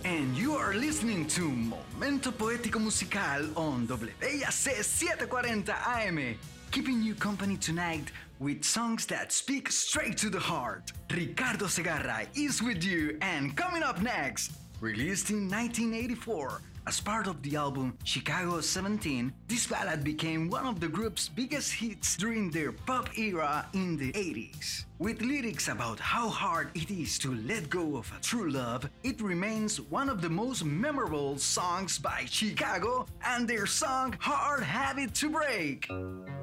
And you are listening to Momento Poético Musical on WIAC 740 AM, keeping you company tonight with songs that speak straight to the heart. Ricardo Segarra is with you, and coming up next, released in 1984 as part of the album Chicago 17, this ballad became one of the group's biggest hits during their pop era in the 80s. With lyrics about how hard it is to let go of a true love, it remains one of the most memorable songs by Chicago and their song Hard Habit to Break.